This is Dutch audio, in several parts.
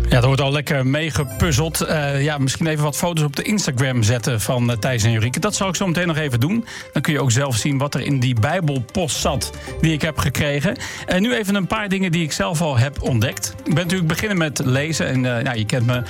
Ja, er wordt al lekker meegepuzzeld. Misschien even wat foto's op de Instagram zetten van Thijs en Jorieke. Dat zal ik zo meteen nog even doen. Dan kun je ook zelf zien wat er in die Bijbelpost zat die ik heb gekregen. En nu even een paar dingen die ik zelf al heb ontdekt. Ik ben natuurlijk beginnen met lezen. En je kent me...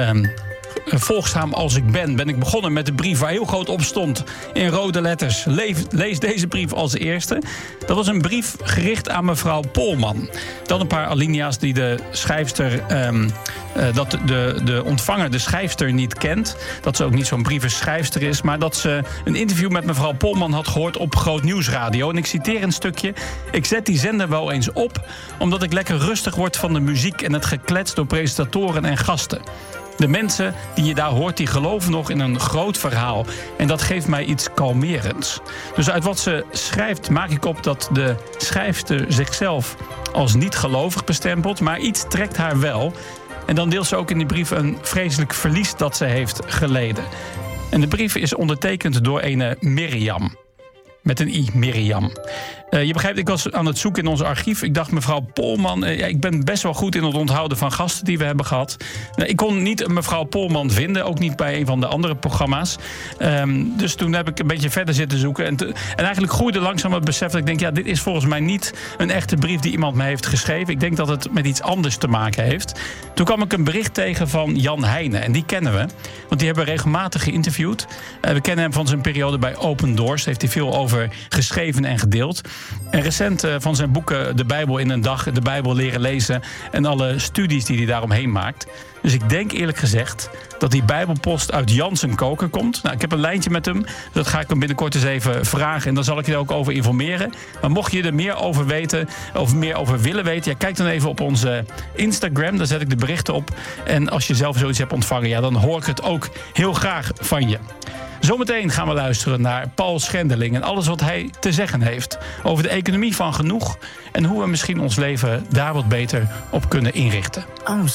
volgzaam als ik ben ik begonnen met de brief waar heel groot op stond in rode letters. Lees deze brief als eerste. Dat was een brief gericht aan mevrouw Polman. Dan een paar alinea's die de schrijfster, dat de ontvanger de schrijfster niet kent. Dat ze ook niet zo'n brievenschrijfster is. Maar dat ze een interview met mevrouw Polman had gehoord op Groot Nieuwsradio. En ik citeer een stukje. Ik zet die zender wel eens op, omdat ik lekker rustig word van de muziek en het geklets door presentatoren en gasten. De mensen die je daar hoort, die geloven nog in een groot verhaal. En dat geeft mij iets kalmerends. Dus uit wat ze schrijft maak ik op dat de schrijfster zichzelf als niet gelovig bestempelt, maar iets trekt haar wel. En dan deelt ze ook in die brief een vreselijk verlies dat ze heeft geleden. En de brief is ondertekend door een Mirjam. Met een I, Mirjam. Je begrijpt, ik was aan het zoeken in ons archief. Ik dacht, mevrouw Polman... ik ben best wel goed in het onthouden van gasten die we hebben gehad. Ik kon niet een mevrouw Polman vinden. Ook niet bij een van de andere programma's. Dus toen heb ik een beetje verder zitten zoeken. En eigenlijk groeide langzaam het besef dat ik denk... dit is volgens mij niet een echte brief die iemand me heeft geschreven. Ik denk dat het met iets anders te maken heeft. Toen kwam ik een bericht tegen van Jan Heijnen. En die kennen we. Want die hebben we regelmatig geïnterviewd. We kennen hem van zijn periode bij Open Doors. Daar heeft hij veel over geschreven en gedeeld. En recent van zijn boeken De Bijbel in een dag, de Bijbel leren lezen en alle studies die hij daaromheen maakt. Dus ik denk eerlijk gezegd dat die Bijbelpost uit Jansen Koker komt. Nou, ik heb een lijntje met hem, dat ga ik hem binnenkort eens even vragen. En dan zal ik je er ook over informeren. Maar mocht je er meer over weten, of meer over willen weten... kijk dan even op onze Instagram, daar zet ik de berichten op. En als je zelf zoiets hebt ontvangen, dan hoor ik het ook heel graag van je. Zometeen gaan we luisteren naar Paul Schendeling en alles wat hij te zeggen heeft over de economie van genoeg en hoe we misschien ons leven daar wat beter op kunnen inrichten.